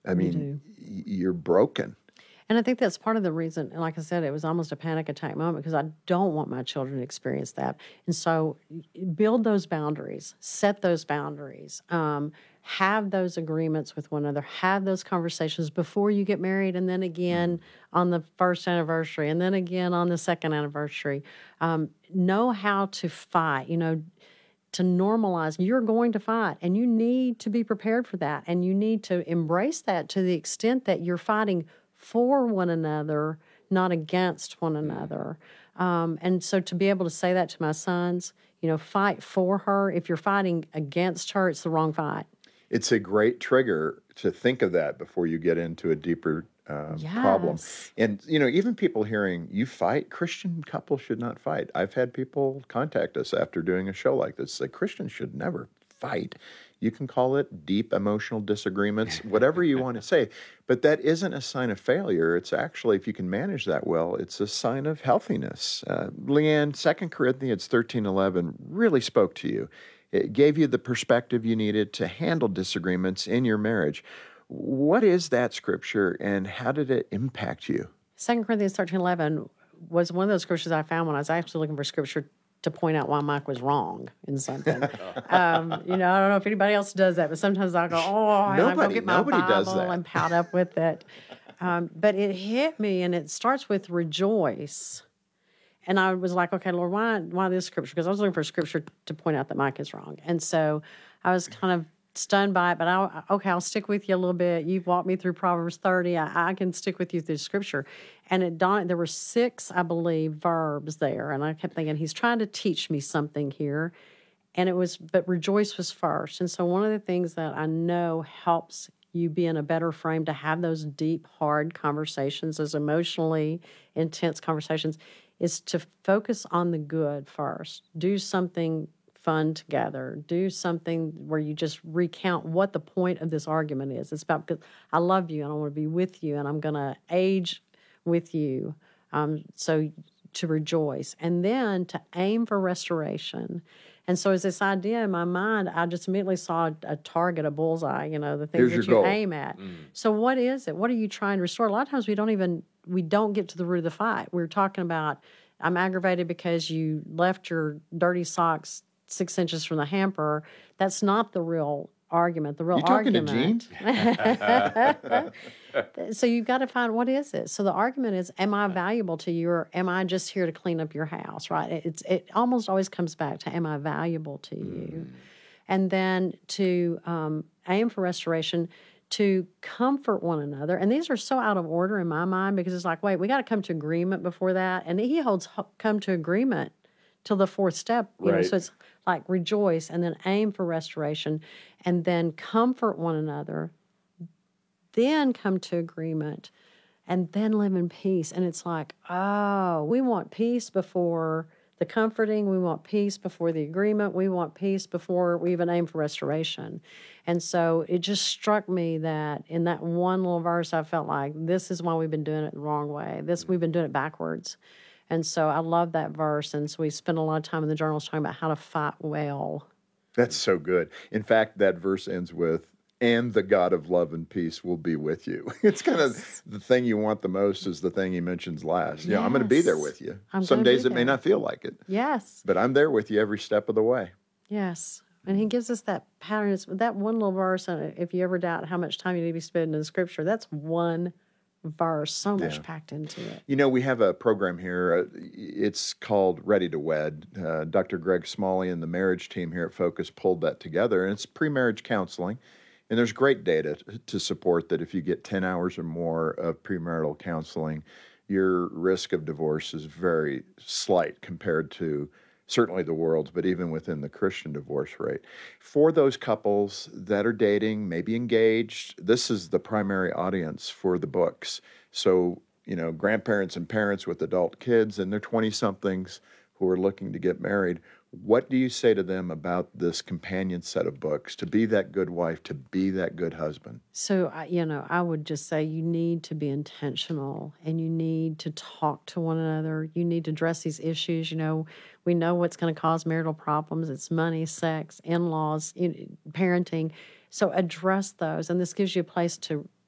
I You mean, do. you're broken. And I think that's part of the reason, and like I said, it was almost a panic attack moment because I don't want my children to experience that. And so build those boundaries, set those boundaries, have those agreements with one another, have those conversations before you get married, and then again on the first anniversary, and then again on the second anniversary. Know how to fight, to normalize. You're going to fight, and you need to be prepared for that. And you need to embrace that to the extent that you're fighting for one another, not against one another. And so to be able to say that to my sons, fight for her. If you're fighting against her, it's the wrong fight. It's a great trigger to think of that before you get into a deeper problem. Yes. And, even people hearing you fight, Christian couples should not fight. I've had people contact us after doing a show like this, say Christians should never fight. You can call it deep emotional disagreements, whatever you want to say. But that isn't a sign of failure. It's actually, if you can manage that well, it's a sign of healthiness. Leanne, 2 Corinthians 13:11 really spoke to you. It gave you the perspective you needed to handle disagreements in your marriage. What is that scripture, and how did it impact you? 2 Corinthians 13:11 was one of those scriptures I found when I was actually looking for scripture to point out why Mike was wrong in something. I don't know if anybody else does that, but sometimes I'll go, and I go get my Nobody does Bible that. and pout up with it. But it hit me, and it starts with rejoice. And I was like, okay, Lord, why this scripture? Because I was looking for scripture to point out that Mike is wrong. And so I was kind of stunned by it, but I'll stick with you a little bit. You've walked me through Proverbs 30. I can stick with you through scripture. And it dawned, there were 6, I believe, verbs there. And I kept thinking, he's trying to teach me something here. And but rejoice was first. And so one of the things that I know helps you be in a better frame to have those deep, hard conversations, those emotionally intense conversations, is to focus on the good first. Do something fun together. Do something where you just recount what the point of this argument is. It's about, because I love you and I want to be with you and I'm going to age with you. So to rejoice and then to aim for restoration. And so as this idea in my mind, I just immediately saw a target, a bullseye, the things Here's that your you goal. aim at. So what is it? What are you trying to restore? A lot of times we don't get to the root of the fight. We're talking about, I'm aggravated because you left your dirty socks 6 inches from the hamper. That's not the real argument. The real You talking to argument. Gene? So you've got to find, what is it? So the argument is, am I valuable to you, or am I just here to clean up your house, right? It almost always comes back to, am I valuable to you? And then to aim for restoration, to comfort one another. And these are so out of order in my mind, because it's like, wait, we got to come to agreement before that. And he holds come to agreement till the 4th step, Right. So it's like rejoice and then aim for restoration and then comfort one another, then come to agreement and then live in peace. And it's like, we want peace before the comforting. We want peace before the agreement. We want peace before we even aim for restoration. And so it just struck me that in that one little verse, I felt like this is why we've been doing it the wrong way. We've been doing it backwards. And so I love that verse. And so we spent a lot of time in the journals talking about how to fight well. That's so good. In fact, that verse ends with, and the God of love and peace will be with you. It's kind of the thing you want the most is the thing he mentions last. Yeah, I'm going to be there with you. Some days it may not feel like it. Yes. But I'm there with you every step of the way. Yes. And he gives us that pattern. It's that one little verse, if you ever doubt how much time you need to be spending in Scripture, that's one verse, so much packed into it. We have a program here. It's called Ready to Wed. Dr. Greg Smalley and the marriage team here at Focus pulled that together, and it's pre-marriage counseling. And there's great data to support that if you get 10 hours or more of premarital counseling, your risk of divorce is very slight compared to certainly the world's, but even within the Christian divorce rate. For those couples that are dating, maybe engaged, this is the primary audience for the books. So, grandparents and parents with adult kids and their 20-somethings who are looking to get married, what do you say to them about this companion set of books, to be that good wife, to be that good husband? So, I would just say you need to be intentional and you need to talk to one another. You need to address these issues. We know what's going to cause marital problems. It's money, sex, in-laws, parenting. So address those. And this gives you a place to